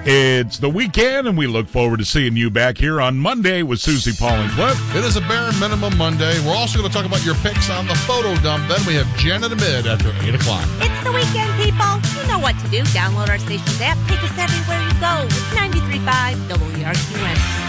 It's the weekend, and we look forward to seeing you back here on Monday with Susie, Paul, and Cliff. It is a bare minimum Monday. We're also going to talk about your picks on the photo dump. Then we have Jen in the mid after 8 o'clock. It's the weekend, people. You know what to do. Download our station's app. Take us everywhere you go with 93.5 WRQN.